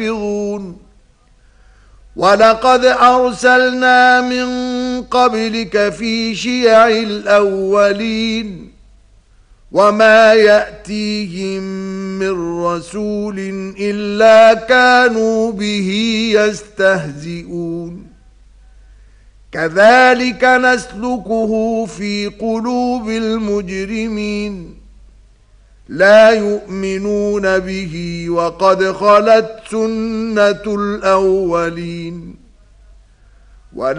وَلَقَدْ أَرْسَلْنَا مِنْ قَبْلِكَ فِي شِيَعِ الْأَوَّلِينَ وَمَا يَأْتِيهِمْ مِنْ رَسُولٍ إِلَّا كَانُوا بِهِ يَسْتَهْزِئُونَ كَذَلِكَ نَسْلُكُهُ فِي قُلُوبِ الْمُجْرِمِينَ لا يؤمنون به وقد خلت سنة الأولين